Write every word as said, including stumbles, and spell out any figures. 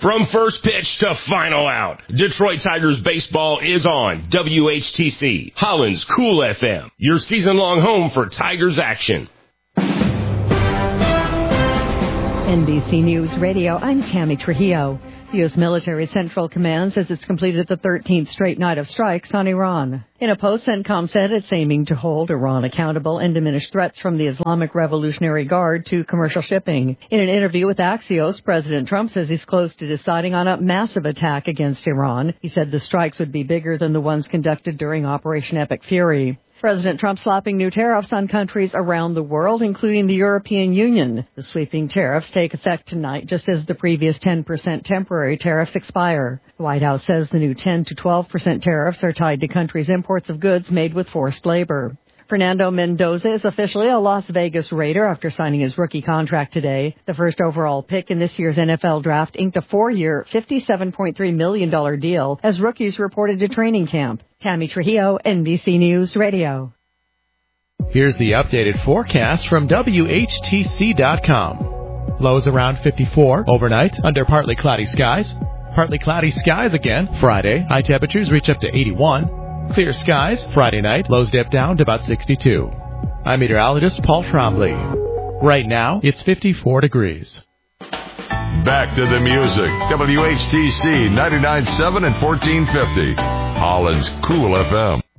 From first pitch to final out, Detroit Tigers baseball is on W H T C, Holland's Cool F M, your season-long home for Tigers action. N B C News Radio, I'm Tammy Trujillo. The U S Military Central Command says it's completed the thirteenth straight night of strikes on Iran. In a post, CENTCOM said it's aiming to hold Iran accountable and diminish threats from the Islamic Revolutionary Guard to commercial shipping. In an interview with Axios, President Trump says he's close to deciding on a massive attack against Iran. He said the strikes would be bigger than the ones conducted during Operation Epic Fury. President Trump slapping new tariffs on countries around the world, including the European Union. The sweeping tariffs take effect tonight, just as the previous ten percent temporary tariffs expire. The White House says the new ten to twelve percent tariffs are tied to countries' imports of goods made with forced labor. Fernando Mendoza is officially a Las Vegas Raider after signing his rookie contract today. The first overall pick in this year's N F L draft inked a four-year, fifty-seven point three million dollars deal as rookies reported to training camp. Tammy Trujillo, N B C News Radio. Here's the updated forecast from W H T C dot com. Lows around fifty-four overnight under partly cloudy skies. Partly cloudy skies again Friday. High temperatures reach up to eighty-one. Clear skies Friday night. Lows dip down to about sixty-two. I'm meteorologist Paul Trombley. Right now, it's fifty-four degrees. Back to the music. W H T C ninety-nine point seven and fourteen fifty. Holland's Cool F M.